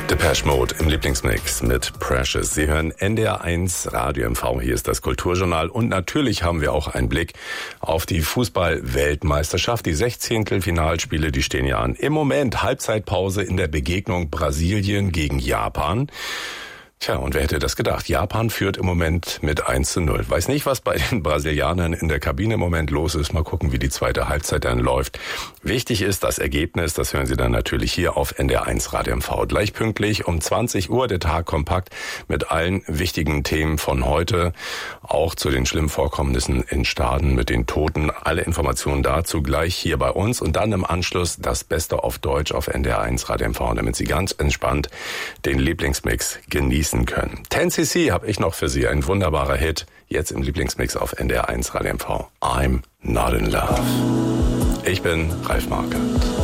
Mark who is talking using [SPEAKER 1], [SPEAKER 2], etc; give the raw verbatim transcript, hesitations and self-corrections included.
[SPEAKER 1] Depeche Mode im Lieblingsmix mit Precious. Sie hören N D R eins Radio M V. Hier ist das Kulturjournal. Und natürlich haben wir auch einen Blick auf die Fußball-Weltmeisterschaft. Die Sechzehntelfinalspiele, die stehen ja an. Im Moment Halbzeitpause in der Begegnung Brasilien gegen Japan. Tja, und wer hätte das gedacht? Japan führt im Moment mit eins zu null. Weiß nicht, was bei den Brasilianern in der Kabine im Moment los ist. Mal gucken, wie die zweite Halbzeit dann läuft. Wichtig ist das Ergebnis. Das hören Sie dann natürlich hier auf N D R eins Radio M V. Gleich pünktlich um zwanzig Uhr, der Tag kompakt mit allen wichtigen Themen von heute. Auch zu den schlimmen Vorkommnissen in Staden mit den Toten. Alle Informationen dazu gleich hier bei uns. Und dann im Anschluss das Beste auf Deutsch auf N D R eins Radio M V, damit Sie ganz entspannt den Lieblingsmix genießen können. ten C C habe ich noch für Sie, ein wunderbarer Hit, jetzt im Lieblingsmix auf N D R eins Radio M V. I'm Not in Love. Ich bin Ralf Marquardt.